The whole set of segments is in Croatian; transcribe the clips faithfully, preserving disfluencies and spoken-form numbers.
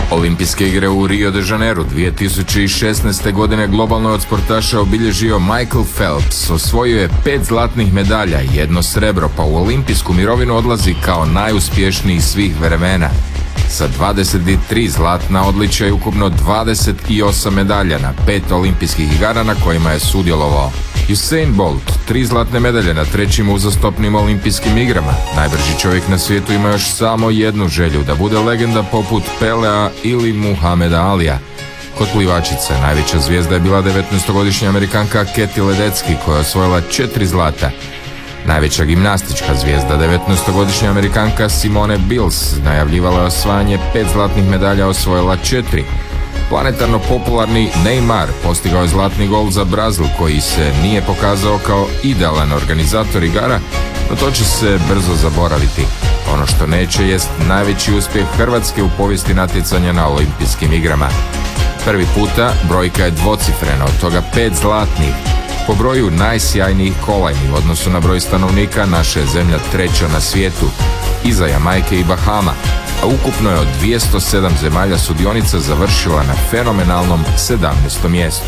Olimpijske igre u Rio de Janeiro dvije tisuće šesnaeste. godine globalno od sportaša obilježio Michael Phelps. Osvojio je pet zlatnih medalja i jedno srebro, pa u olimpijsku mirovinu odlazi kao najuspješniji svih vremena. Sa dvadeset tri zlatna odličja i ukupno dvadeset osam medalja na pet olimpijskih igara na kojima je sudjelovao. Usain Bolt, tri zlatne medalje na trećim uzastopnim olimpijskim igrama. Najbrži čovjek na svijetu ima još samo jednu želju, da bude legenda poput Pelea ili Muhameda Alija. Kod plivačice najveća zvijezda je bila devetnaestogodišnja Amerikanka Katie Ledecky koja je osvojila četiri zlata. Najveća gimnastička zvijezda, devetnaestogodišnja Amerikanka Simone Biles, najavljivala je osvajanje pet zlatnih medalja, osvojila četiri. Planetarno popularni Neymar postigao je zlatni gol za Brazil, koji se nije pokazao kao idealan organizator igara, no to će se brzo zaboraviti. Ono što neće jest najveći uspjeh Hrvatske u povijesti natjecanja na olimpijskim igrama. Prvi puta brojka je dvocifrena, od toga pet zlatnih. Po broju najsjajnijih kolajni u odnosu na broj stanovnika naša je zemlja treća na svijetu, iza Jamajke i Bahama, a ukupno je od dvjesto sedam zemalja sudionica završila na fenomenalnom sedamnaestom mjestu.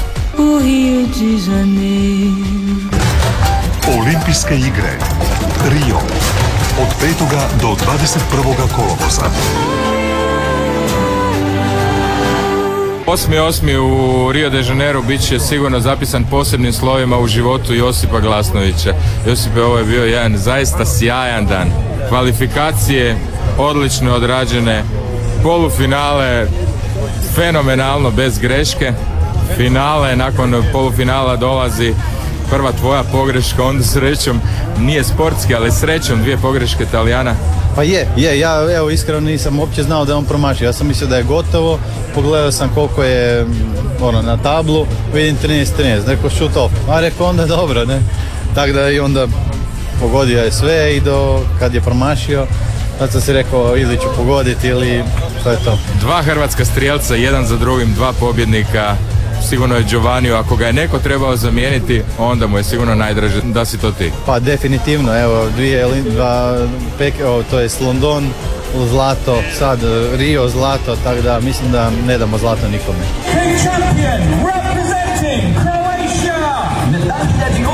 Olimpijske igre Rio od petoga do dvadeset prvoga kolovoza. osmi osmi u Rio de Janeiro bit će sigurno zapisan posebnim slovima u životu Josipa Glasnovića. Josipe, ovo je bio jedan zaista sjajan dan. Kvalifikacije odlično odrađene, polufinale fenomenalno bez greške, finale, nakon polufinala dolazi prva tvoja pogreška, onda srećom, nije sportski, ali srećom dvije pogreške Talijana. Pa je, je, ja evo iskreno nisam uopće znao da je on promašio, ja sam mislio da je gotovo, pogledao sam koliko je ono, na tablu, vidim trinaest trinaest, neko shoot off, a rekao onda dobro, ne, tako da i onda pogodio je sve i do kad je promašio, tad sam si rekao ili ću pogoditi ili što je to. Dva hrvatska strijelca, jedan za drugim, dva pobjednika, sigurno je Giovanni, ako ga je neko trebao zamijeniti, onda mu je sigurno najdraže da si to ti. Pa definitivno, evo, dvije, dva, pek, o, to je London, zlato, sad Rio zlato, tako da mislim da ne damo zlato nikome. Champion representing Croatia, Natalia